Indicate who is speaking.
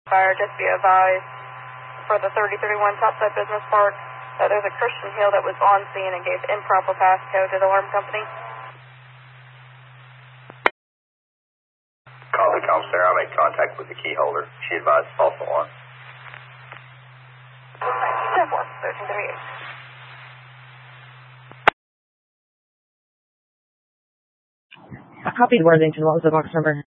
Speaker 1: Fire, just be advised for the 3031 Topside Business Park that there's a Christian Hill that was on scene and gave improper passcode to the alarm company.
Speaker 2: Call the commissary. I made contact with the key holder. She advised false alarm.
Speaker 1: 10-4, 1338.
Speaker 3: I copied Worthington. What was the box number?